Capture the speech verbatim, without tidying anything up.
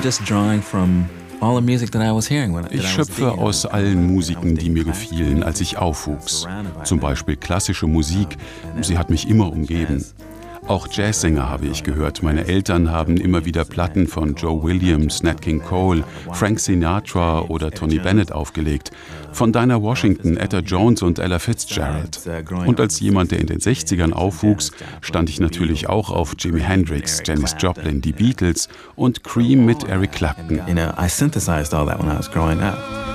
Ich schöpfe aus allen Musiken, die mir gefielen, als ich aufwuchs. Zum Beispiel klassische Musik, sie hat mich immer umgeben. Auch Jazzsänger habe ich gehört. Meine Eltern haben immer wieder Platten von Joe Williams, Nat King Cole, Frank Sinatra oder Tony Bennett aufgelegt. Von Dinah Washington, Etta Jones und Ella Fitzgerald. Und als jemand, der in den sechzigern aufwuchs, stand ich natürlich auch auf Jimi Hendrix, Janis Joplin, die Beatles und Cream mit Eric Clapton. You know, I synthesized all that when I was growing up.